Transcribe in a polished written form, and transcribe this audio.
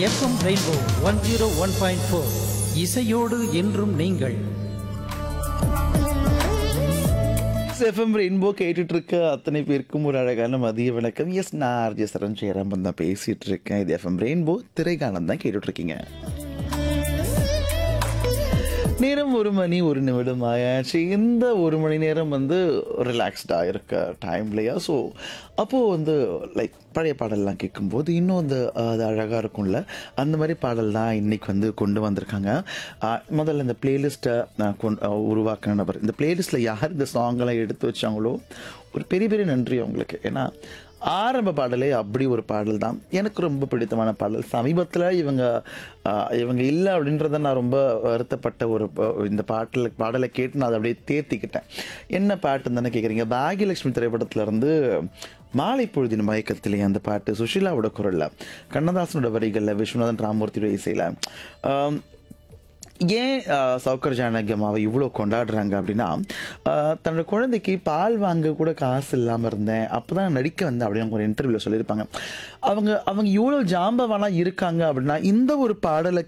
FM rainbow 101.4 இசையோடு என்றும் நீங்கள். எஃப்எம் ரெயின்போ கேட்டுட்டு இருக்க அத்தனை பேருக்கும் ஒரு அழகான மதிய வணக்கம். எஸ், நான் ஆர்ஜே சரண் ஜெயராமன் தான் பேசிட்டு இருக்கேன். இது எஃப்எம் ரெயின்போ திரைக்காலம் தான் கேட்டுட்டு இருக்கீங்க. நேரம் 1 மணி 1 நிமிடம் ஆயாச்சு. இந்த 1 மணி நேரம் ரிலாக்ஸ்டாக இருக்க டைம் இல்லையா? ஸோ அப்போது லைக் பழைய பாடல்லாம் கேட்கும்போது இன்னும் அது அழகாக இருக்கும்ல. அந்த மாதிரி பாடல் தான் இன்றைக்கி கொண்டு வந்திருக்காங்க. முதல்ல இந்த பிளேலிஸ்ட்டை உருவாக்கின நபர், இந்த பிளேலிஸ்ட்டில் யார் இந்த சாங்கெல்லாம் எடுத்து வச்சாங்களோ ஒரு பெரிய பெரிய நன்றி அவங்களுக்கு. ஏன்னா ஆரம்ப பாடலே அப்படி ஒரு பாடல் தான் எனக்கு ரொம்ப பிடித்தமான பாடல். சமீபத்தில் இவங்க இல்லை அப்படின்றத நான் ரொம்ப வருத்தப்பட்ட இந்த பாடலை கேட்டு நான் அதை அப்படியே தேர்த்திக்கிட்டேன். என்ன பாட்டுன்னு தானே கேட்குறீங்க? பாகியலட்சுமி திரைப்படத்துலேருந்து மாலை பொழுதின் மயக்கத்திலே அந்த பாட்டு சுஷீலாவோட குரலில், கண்ணதாசனோட வரிகளில், விஸ்வநாதன் ராமூர்த்தியோட இசையில். ஏன் சௌக்கர் ஜானகி அம்மாவை இவ்வளோ கொண்டாடுறாங்க அப்படின்னா, தன்னோட குழந்தைக்கு பால் வாங்க கூட காசு இல்லாமல் இருந்தேன், அப்போ தான் நடிக்க வந்தேன் அப்படின்னு ஒரு இன்டர்வியூவில் சொல்லியிருப்பாங்க. அவங்க இவ்வளோ ஜாம்பவானாக இருக்காங்க அப்படின்னா இந்த ஒரு பாடலை